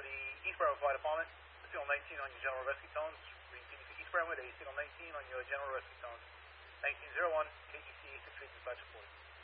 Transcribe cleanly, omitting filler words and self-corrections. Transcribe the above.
the East Brentwood Fire Department, signal 19 on your general rescue tones. Repeating for East Brentwood, signal 19 on your general rescue tones. 1901, KEC 6 dispatch report.